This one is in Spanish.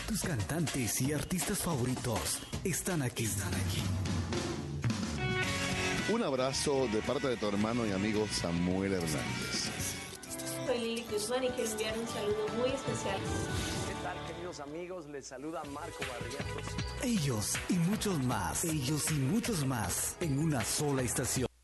Tus cantantes y artistas favoritos están aquí. Un abrazo de parte de tu hermano y amigo Samuel Hernández. Soy Lili Guzmán y quiero enviar un saludo muy especial. ¿Qué tal, queridos amigos? Les saluda Marco Barrientos. Ellos y muchos más en una sola estación.